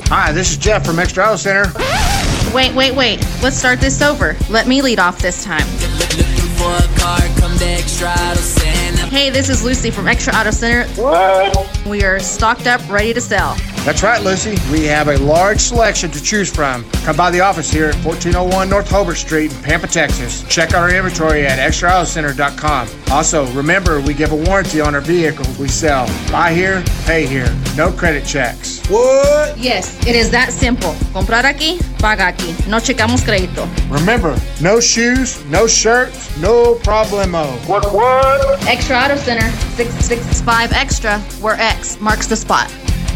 Hi, this is Jeff from Extra Auto Center. Wait. Let's start this over. Let me lead off this time. Hey, this is Lucy from Extra Auto Center. What? We are stocked up, ready to sell. That's right, Lucy. We have a large selection to choose from. Come by the office here at 1401 North Hobart Street in Pampa, Texas. Check out our inventory at extraautocenter.com. Also, remember, we give a warranty on our vehicles we sell. Buy here, pay here. No credit checks. What? Yes, it is that simple. Comprar aquí, paga aquí. No checamos crédito. Remember, no shoes, no shirts, no problemo. What? Extra Auto Center, 665 Extra, where X marks the spot.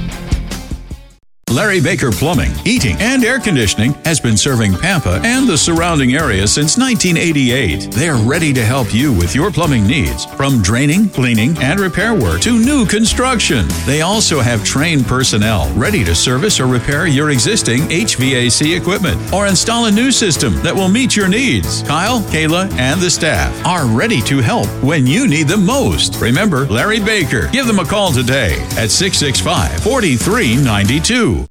Larry Baker Plumbing, Heating, and Air Conditioning has been serving Pampa and the surrounding area since 1988. They're ready to help you with your plumbing needs, from draining, cleaning, and repair work to new construction. They also have trained personnel ready to service or repair your existing HVAC equipment or install a new system that will meet your needs. Kyle, Kayla, and the staff are ready to help when you need them most. Remember Larry Baker. Give them a call today at 665-4392.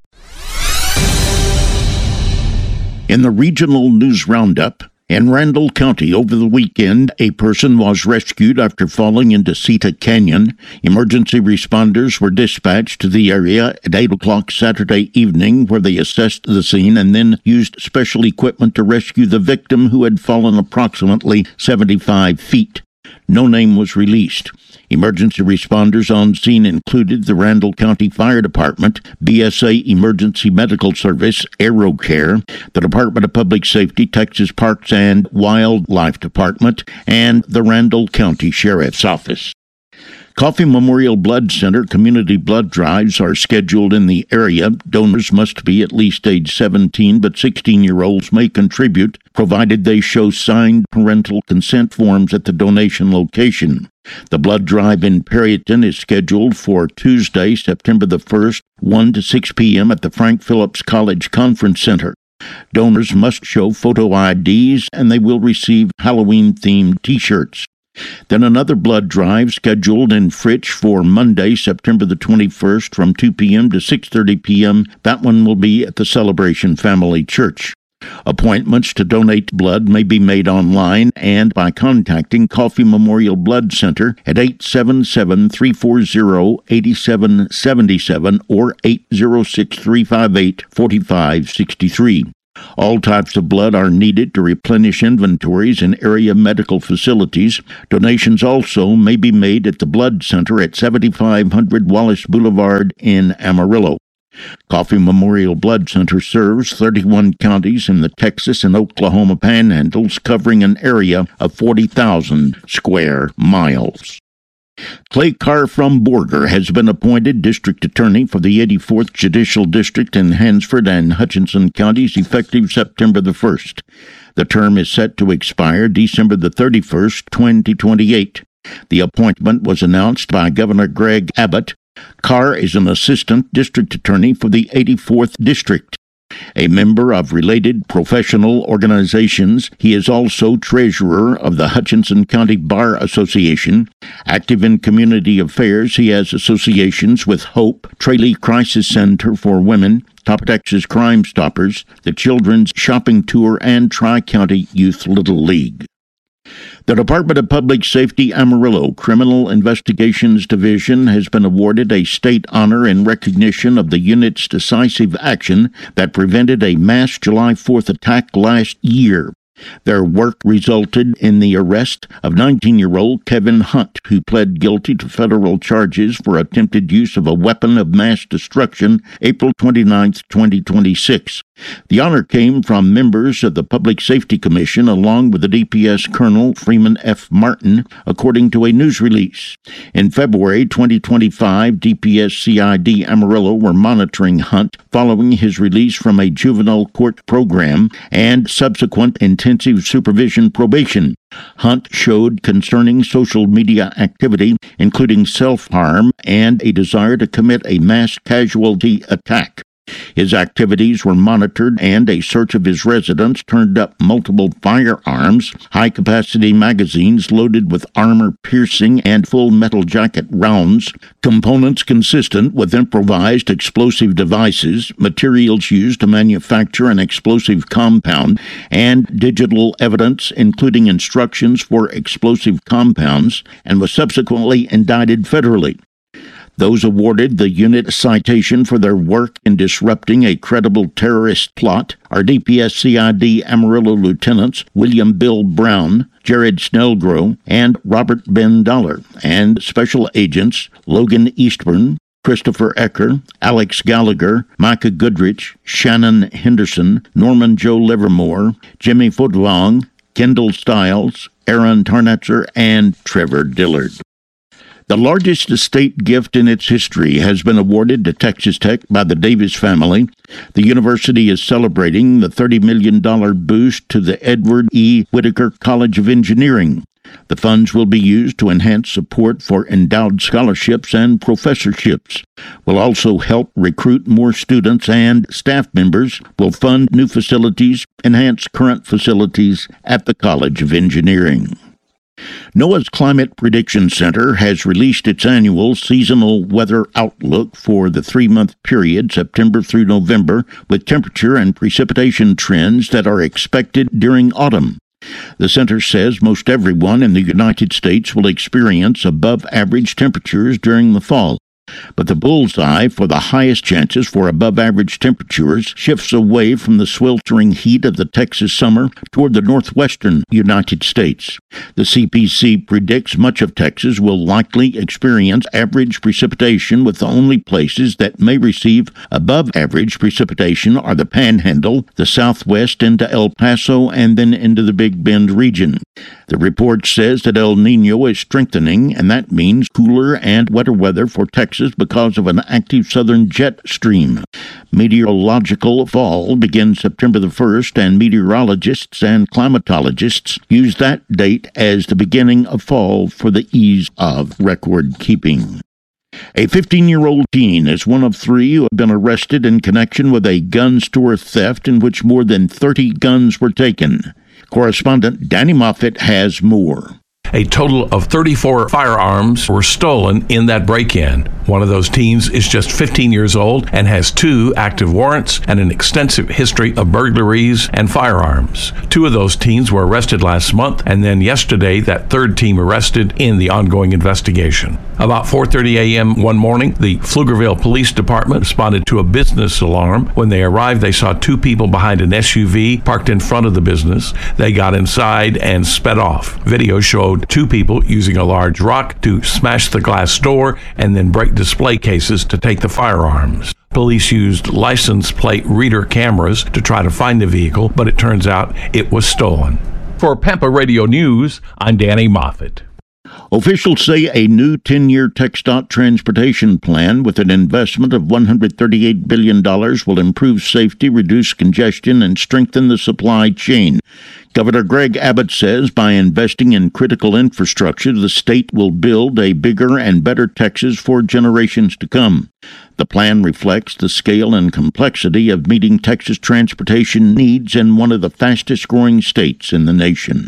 In the regional news roundup, in Randall County over the weekend, a person was rescued after falling into Cedar Canyon. Emergency responders were dispatched to the area at 8 o'clock Saturday evening, where they assessed the scene and then used special equipment to rescue the victim, who had fallen approximately 75 feet. No name was released. Emergency responders on scene included the Randall County Fire Department, BSA Emergency Medical Service, AeroCare, the Department of Public Safety, Texas Parks and Wildlife Department, and the Randall County Sheriff's Office. Coffee Memorial Blood Center community blood drives are scheduled in the area. Donors must be at least age 17, but 16-year-olds may contribute, provided they show signed parental consent forms at the donation location. The blood drive in Perryton is scheduled for Tuesday, September the 1st, 1 to 6 p.m. at the Frank Phillips College Conference Center. Donors must show photo IDs, and they will receive Halloween-themed T-shirts. Then another blood drive scheduled in Fritch for Monday, September the 21st from 2 p.m. to 6:30 p.m. That one will be at the Celebration Family Church. Appointments to donate blood may be made online and by contacting Coffee Memorial Blood Center at 877-340-8777 or 806-358-4563. All types of blood are needed to replenish inventories in area medical facilities. Donations also may be made at the Blood Center at 7500 Wallace Boulevard in Amarillo. Coffee Memorial Blood Center serves 31 counties in the Texas and Oklahoma panhandles, covering an area of 40,000 square miles. Clay Carr from Borger has been appointed District Attorney for the 84th Judicial District in Hansford and Hutchinson counties effective September the 1st. The term is set to expire December the 31st, 2028. The appointment was announced by Governor Greg Abbott. Carr is an Assistant District Attorney for the 84th District. A member of related professional organizations, he is also treasurer of the Hutchinson County Bar Association. Active in community affairs, he has associations with HOPE, Tralee Crisis Center for Women, Top Texas Crime Stoppers, the Children's Shopping Tour, and Tri-County Youth Little League. The Department of Public Safety Amarillo Criminal Investigations Division has been awarded a state honor in recognition of the unit's decisive action that prevented a mass July 4th attack last year. Their work resulted in the arrest of 19-year-old Kevin Hunt, who pled guilty to federal charges for attempted use of a weapon of mass destruction April 29, 2026. The honor came from members of the Public Safety Commission along with the DPS Colonel Freeman F. Martin, according to a news release. In February 2025, DPS CID Amarillo were monitoring Hunt following his release from a juvenile court program and subsequent intensive supervision probation. Hunt showed concerning social media activity, including self-harm and a desire to commit a mass casualty attack. His activities were monitored, and a search of his residence turned up multiple firearms, high-capacity magazines loaded with armor-piercing and full metal jacket rounds, components consistent with improvised explosive devices, materials used to manufacture an explosive compound, and digital evidence including instructions for explosive compounds, and was subsequently indicted federally. Those awarded the unit a citation for their work in disrupting a credible terrorist plot are DPS-CID Amarillo Lieutenants William Bill Brown, Jared Snellgrove, and Robert Ben Dollar, and Special Agents Logan Eastburn, Christopher Ecker, Alex Gallagher, Micah Goodrich, Shannon Henderson, Norman Joe Livermore, Jimmy Footvong, Kendall Stiles, Aaron Tarnatzer, and Trevor Dillard. The largest estate gift in its history has been awarded to Texas Tech by the Davis family. The university is celebrating the $30 million boost to the Edward E. Whitaker College of Engineering. The funds will be used to enhance support for endowed scholarships and professorships, will also help recruit more students, and staff members will fund new facilities, enhance current facilities at the College of Engineering. NOAA's Climate Prediction Center has released its annual seasonal weather outlook for the 3-month period, September through November, with temperature and precipitation trends that are expected during autumn. The center says most everyone in the United States will experience above-average temperatures during the fall, but the bullseye for the highest chances for above-average temperatures shifts away from the sweltering heat of the Texas summer toward the northwestern United States. The CPC predicts much of Texas will likely experience average precipitation, with the only places that may receive above-average precipitation are the Panhandle, the southwest into El Paso, and then into the Big Bend region. The report says that El Niño is strengthening, and that means cooler and wetter weather for Texas because of an active southern jet stream. Meteorological fall begins September the 1st, and meteorologists and climatologists use that date as the beginning of fall for the ease of record keeping. A 15-year-old teen is one of 3 who have been arrested in connection with a gun store theft in which more than 30 guns were taken. Correspondent Danny Moffett has more. A total of 34 firearms were stolen in that break-in. One of those teens is just 15 years old and has 2 active warrants and an extensive history of burglaries and firearms. 2 of those teens were arrested last month, and then yesterday that third team arrested in the ongoing investigation. About 4:30 a.m. one morning, the Pflugerville Police Department responded to a business alarm. When they arrived, they saw 2 people behind an SUV parked in front of the business. They got inside and sped off. Video showed 2 people using a large rock to smash the glass door and then break display cases to take the firearms. Police used license plate reader cameras to try to find the vehicle, but it turns out it was stolen. For Pampa Radio News, I'm Danny Moffett. Officials say a new 10-year TxDOT transportation plan with an investment of $138 billion will improve safety, reduce congestion, and strengthen the supply chain. Governor Greg Abbott says by investing in critical infrastructure, the state will build a bigger and better Texas for generations to come. The plan reflects the scale and complexity of meeting Texas transportation needs in one of the fastest-growing states in the nation.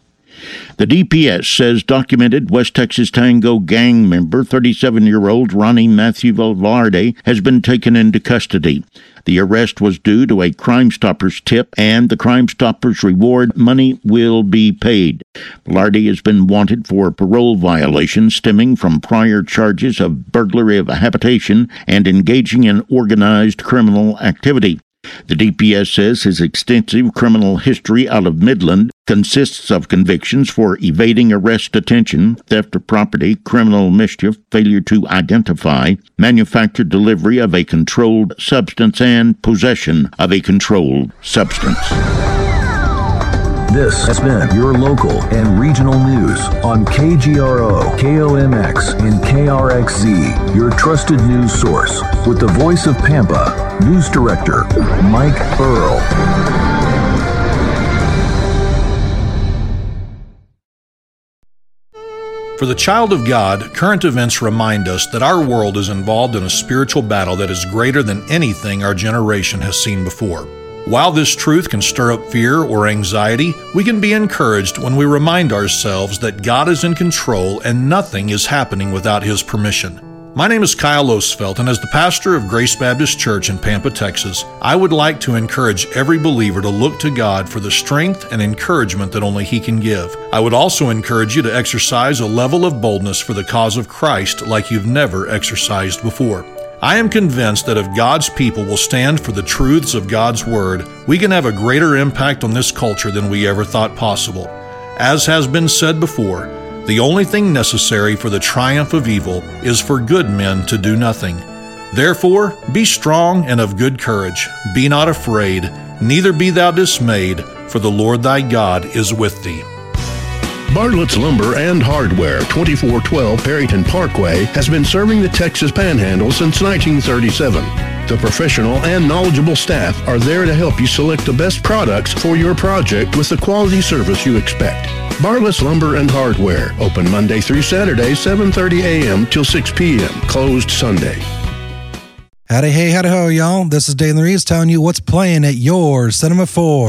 The DPS says documented West Texas Tango gang member 37-year-old Ronnie Matthew Velarde has been taken into custody. The arrest was due to a Crime Stoppers tip, and the Crime Stoppers reward money will be paid. Velarde has been wanted for parole violations stemming from prior charges of burglary of a habitation and engaging in organized criminal activity. The DPS says his extensive criminal history out of Midland consists of convictions for evading arrest detention, theft of property, criminal mischief, failure to identify, manufactured delivery of a controlled substance, and possession of a controlled substance. This has been your local and regional news on KGRO, KOMX, and KRXZ, your trusted news source. With the voice of Pampa, News Director Mike Earl. For the child of God, current events remind us that our world is involved in a spiritual battle that is greater than anything our generation has seen before. While this truth can stir up fear or anxiety, we can be encouraged when we remind ourselves that God is in control and nothing is happening without His permission. My name is Kyle Osfeld, and as the pastor of Grace Baptist Church in Pampa, Texas, I would like to encourage every believer to look to God for the strength and encouragement that only He can give. I would also encourage you to exercise a level of boldness for the cause of Christ like you've never exercised before. I am convinced that if God's people will stand for the truths of God's Word, we can have a greater impact on this culture than we ever thought possible. As has been said before, the only thing necessary for the triumph of evil is for good men to do nothing. Therefore, be strong and of good courage. Be not afraid, neither be thou dismayed, for the Lord thy God is with thee. Bartlett's Lumber and Hardware, 2412 Perryton Parkway, has been serving the Texas Panhandle since 1937. The professional and knowledgeable staff are there to help you select the best products for your project with the quality service you expect. Bartlett's Lumber and Hardware, open Monday through Saturday, 7:30 a.m. till 6 p.m., closed Sunday. Howdy, hey, howdy, ho, y'all. This is Dave Reeves telling you what's playing at your Cinema 4.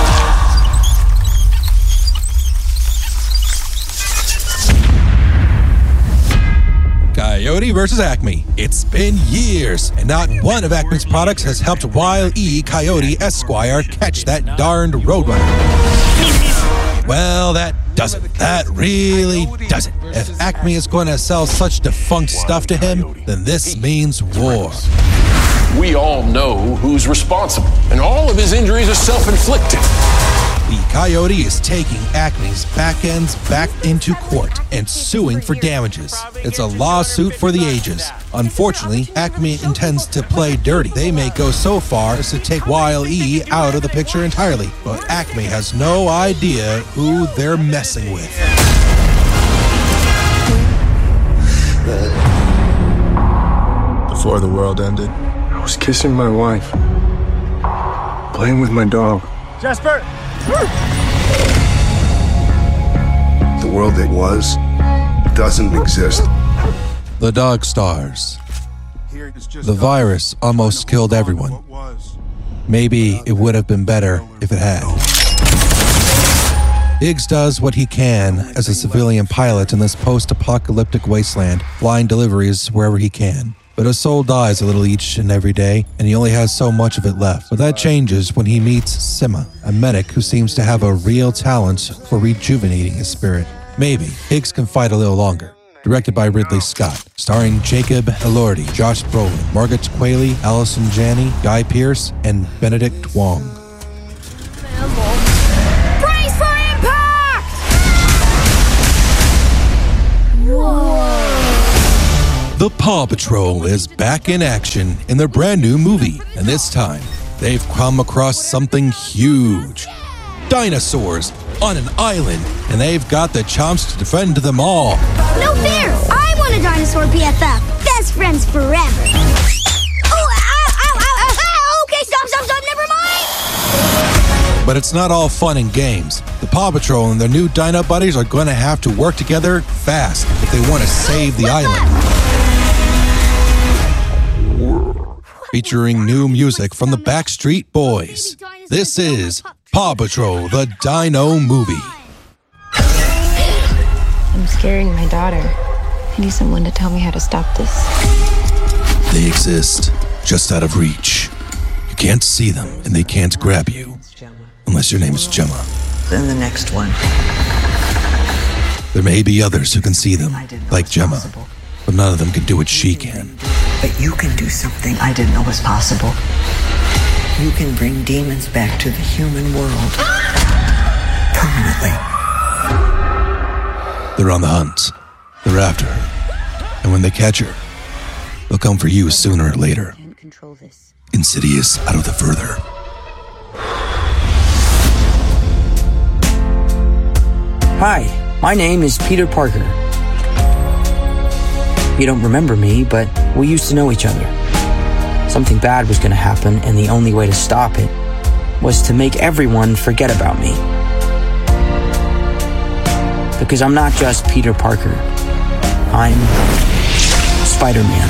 Coyote versus Acme. It's been years, and not one of Acme's products has helped Wile E. Coyote Esquire catch that darned Roadrunner. Well, that doesn't. That really doesn't. If Acme is going to sell such defunct stuff to him, then this means war. We all know who's responsible, and all of his injuries are self-inflicted. The Coyote is taking Acme's back ends back into court and suing for damages. It's a lawsuit for the ages. Unfortunately, Acme intends to play dirty. They may go so far as to take Wile E out of the picture entirely, but Acme has no idea who they're messing with. Before the world ended, I was kissing my wife, playing with my dog. Jasper! The world that was doesn't exist. The dog stars. The virus almost killed everyone. Maybe it would have been better if it had. Higgs does what he can as a civilian pilot in this post-apocalyptic wasteland, flying deliveries wherever he can. But his soul dies a little each and every day, and he only has so much of it left. But that changes when he meets Sima, a medic who seems to have a real talent for rejuvenating his spirit. Maybe Higgs can fight a little longer. Directed by Ridley Scott, starring Jacob Elordi, Josh Brolin, Margaret Qualley, Allison Janney, Guy Pearce, and Benedict Wong. Brace for impact! Whoa! The Paw Patrol is back in action in their brand new movie, and this time, they've come across something huge. Dinosaurs on an island, and they've got the chance to defend them all. No fear! I want a dinosaur BFF. Best friends forever. Oh, ow! Okay, stop, never mind! But it's not all fun and games. The Paw Patrol and their new dino buddies are going to have to work together fast if they want to save the island. Featuring new music from the Backstreet Boys. This is Paw Patrol, the Dino Movie. I'm scaring my daughter. I need someone to tell me how to stop this. They exist just out of reach. You can't see them, and they can't grab you. Unless your name is Gemma. Then the next one. There may be others who can see them, like Gemma, but none of them can do what she can. But you can do something I didn't know was possible. You can bring demons back to the human world. Permanently. They're on the hunt. They're after her. And when they catch her, they'll come for you sooner or later. Insidious out of the further. Hi, my name is Peter Parker. You don't remember me, but we used to know each other. Something bad was going to happen, and the only way to stop it was to make everyone forget about me. Because I'm not just Peter Parker. I'm Spider-Man.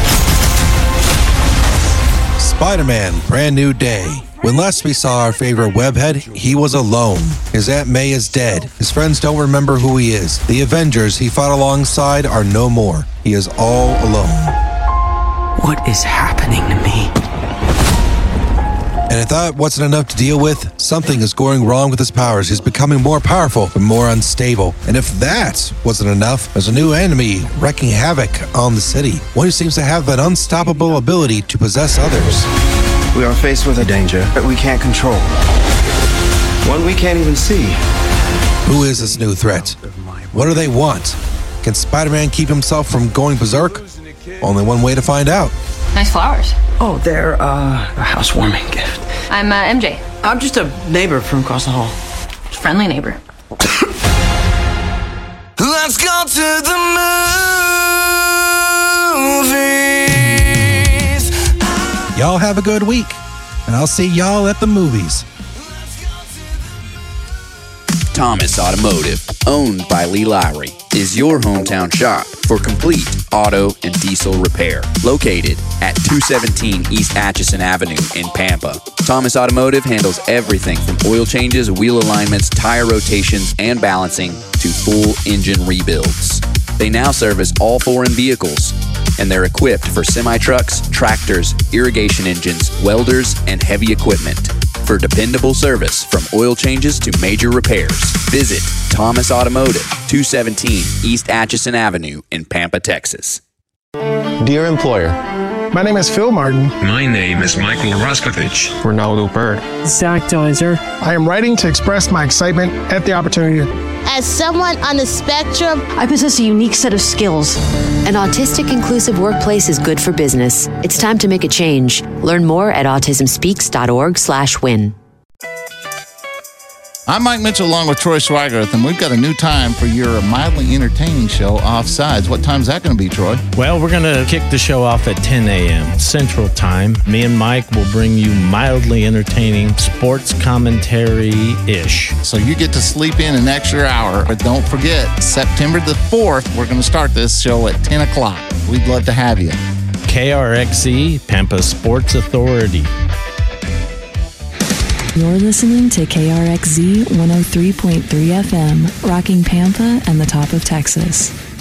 Spider-Man, brand new day. When last we saw our favorite webhead, he was alone. His Aunt May is dead. His friends don't remember who he is. The Avengers he fought alongside are no more. He is all alone. What is happening to me? And if that wasn't enough to deal with, something is going wrong with his powers. He's becoming more powerful but more unstable. And if that wasn't enough, there's a new enemy wreaking havoc on the city. One who seems to have an unstoppable ability to possess others. We are faced with a danger that we can't control. One we can't even see. Who is this new threat? What do they want? Can Spider-Man keep himself from going berserk? Only one way to find out. Nice flowers. Oh, they're a housewarming gift. I'm MJ. I'm just a neighbor from across the hall. Friendly neighbor. Let's go to the movies. Y'all have a good week, and I'll see y'all at the movies. Thomas Automotive, owned by Lee Lowry, is your hometown shop for complete auto and diesel repair. Located at 217 East Atchison Avenue in Pampa. Thomas Automotive handles everything from oil changes, wheel alignments, tire rotations, and balancing to full engine rebuilds. They now service all foreign vehicles, and they're equipped for semi-trucks, tractors, irrigation engines, welders, and heavy equipment. For dependable service from oil changes to major repairs, visit Thomas Automotive, 217 East Atchison Avenue in Pampa, Texas. Dear employer, my name is Phil Martin. My name is Michael Roskovich. Ronaldo Bird. Zach Deiser. I am writing to express my excitement at the opportunity. As someone on the spectrum, I possess a unique set of skills. An autistic inclusive workplace is good for business. It's time to make a change. Learn more at autismspeaks.org/win. I'm Mike Mitchell along with Troy Swigert, and we've got a new time for your mildly entertaining show, Offsides. What time's that going to be, Troy? Well, we're going to kick the show off at 10 a.m. Central Time. Me and Mike will bring you mildly entertaining sports commentary-ish. So you get to sleep in an extra hour. But don't forget, September the 4th, we're going to start this show at 10 o'clock. We'd love to have you. KRXE, Pampa Sports Authority. You're listening to KRXZ 103.3 FM, rocking Pampa and the top of Texas.